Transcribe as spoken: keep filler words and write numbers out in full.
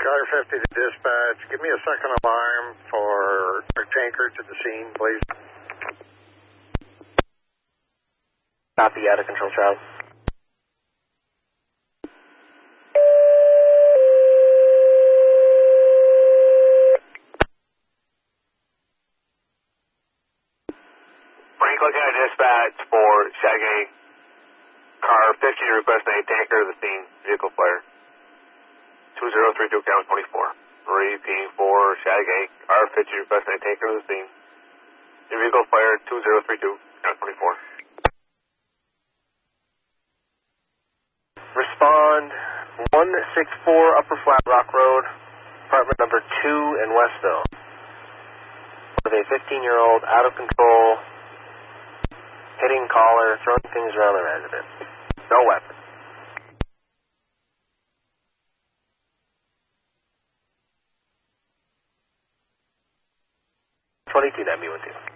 Car fifty to dispatch. Give me a second alarm for a tanker to the scene, please. Copy, out of control, Charlie. Franklin County Dispatch for Shaggy. Car fifty requesting a tanker to the scene. Vehicle flare. two zero three two, count twenty-four. Repeating for Shaggy. Car fifty requesting a tanker to the scene. Vehicle flare two zero three two, count twenty-four. Respond one sixty-four Upper Flat Rock Road, apartment number two in Westville. With a fifteen-year-old out of control, hitting caller, throwing things around the residence. No weapon. twenty-two, that'd be one two.